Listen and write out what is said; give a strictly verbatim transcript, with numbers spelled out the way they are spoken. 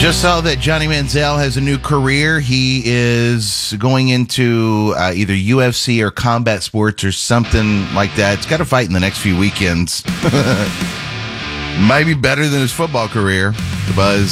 Just saw that Johnny Manziel has a new career. He is going into uh, either U F C or combat sports or something like that. It's got to fight in the next few weekends. Might be better than his football career. The Buzz.